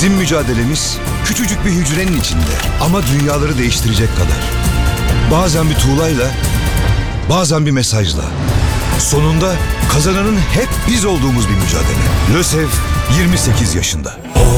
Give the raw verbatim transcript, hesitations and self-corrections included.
Bizim mücadelemiz küçücük bir hücrenin içinde ama dünyaları değiştirecek kadar. Bazen bir tuğlayla, bazen bir mesajla. Sonunda kazananın hep biz olduğumuz bir mücadele. LÖSEV yirmi sekiz yaşında.